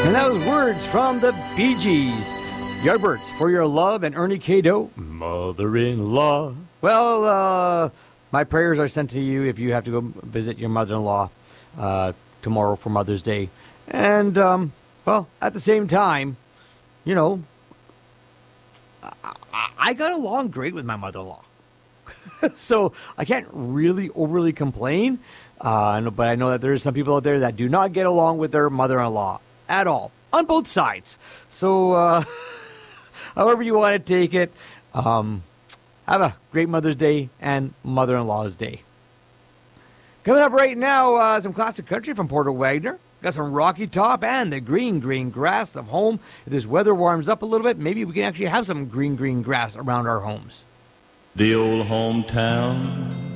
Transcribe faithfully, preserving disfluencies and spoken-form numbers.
And that was words from the Bee Gees. Yardbirds, For Your Love, and Ernie Cato, Mother-in-Law. Well, uh, my prayers are sent to you if you have to go visit your mother-in-law uh, tomorrow for Mother's Day. And, um, well, at the same time, you know, I, I got along great with my mother-in-law. So I can't really overly complain. Uh, but I know that there are some people out there that do not get along with their mother-in-law at all, on both sides. So, uh, however you want to take it, um, have a great Mother's Day and Mother-in-Law's Day. Coming up right now, uh, some classic country from Porter Wagoner. Got some Rocky Top and the green, green grass of home. If this weather warms up a little bit, maybe we can actually have some green, green grass around our homes. The old hometown